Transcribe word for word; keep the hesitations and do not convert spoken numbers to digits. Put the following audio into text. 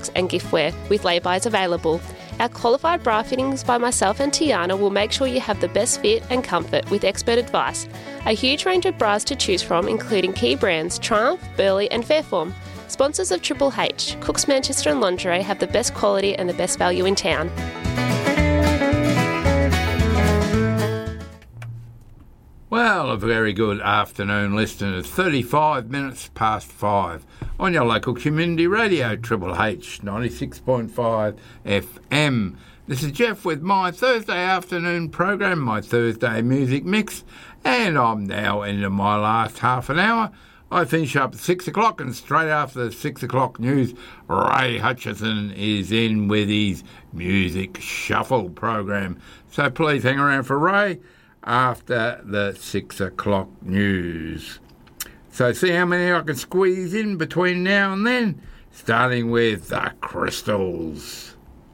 and giftware with lay-bys available. Our qualified bra fittings by myself and Tiana will make sure you have the best fit and comfort with expert advice. A huge range of bras to choose from, including key brands Triumph, Burley and Fairform. Sponsors of Triple H, Cooks Manchester and Lingerie have the best quality and the best value in town. Well, a very good afternoon, listeners. thirty-five minutes past five on your local community radio, Triple H ninety-six point five F M. This is Jeff with my Thursday afternoon program, my Thursday music mix, and I'm now into my last half an hour. I finish up at six o'clock, and straight after the six o'clock news, Ray Hutchison is in with his Music Shuffle program. So please hang around for Ray after the six o'clock news. So see how many I can squeeze in between now and then, starting with the Crystals.